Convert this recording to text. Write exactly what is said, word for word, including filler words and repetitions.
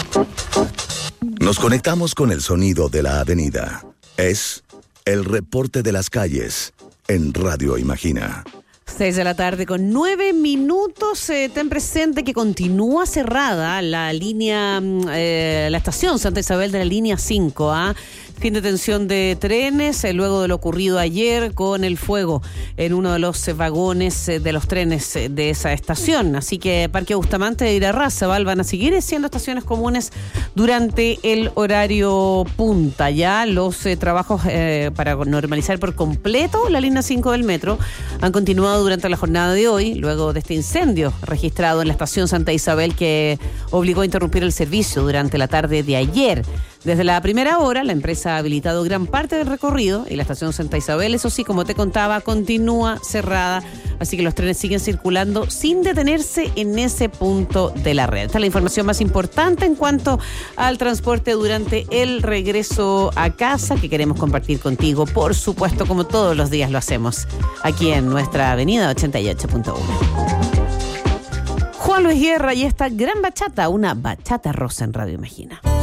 Nos conectamos con el sonido de la avenida. Es el reporte de las calles en Radio Imagina. Seis de la tarde con nueve minutos. Eh, ten presente que continúa cerrada la línea, eh, la estación Santa Isabel de la línea cinco. ¿ah? Fin de tensión de trenes, eh, luego de lo ocurrido ayer con el fuego en uno de los eh, vagones eh, de los trenes eh, de esa estación. Así que Parque Bustamante y Irarrázaval van a seguir siendo estaciones comunes durante el horario punta. Ya los eh, trabajos eh, para normalizar por completo la línea cinco del metro han continuado durante la jornada de hoy, luego de este incendio registrado en la estación Santa Isabel que obligó a interrumpir el servicio durante la tarde de ayer. Desde la primera hora, la empresa ha habilitado gran parte del recorrido y la estación Santa Isabel, eso sí, como te contaba, continúa cerrada, así que los trenes siguen circulando sin detenerse en ese punto de la red. Esta es la información más importante en cuanto al transporte durante el regreso a casa que queremos compartir contigo, por supuesto, como todos los días lo hacemos, aquí en nuestra avenida ochenta y ocho punto uno. Juan Luis Guerra y esta gran bachata, una bachata rosa en Radio Imagina.